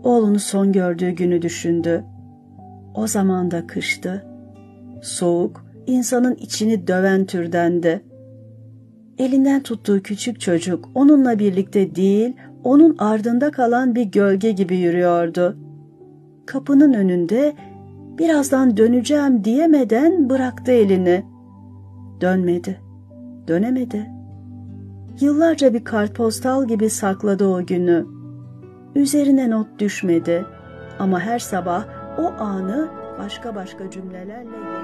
Oğlunu son gördüğü günü düşündü. O zaman da kıştı. Soğuk, insanın içini döven türdendi. Elinden tuttuğu küçük çocuk onunla birlikte değil, onun ardında kalan bir gölge gibi yürüyordu. Kapının önünde birazdan döneceğim diyemeden bıraktı elini. Dönmedi, dönemedi. Yıllarca bir kartpostal gibi sakladı o günü. Üzerine not düşmedi ama her sabah o anı başka cümlelerle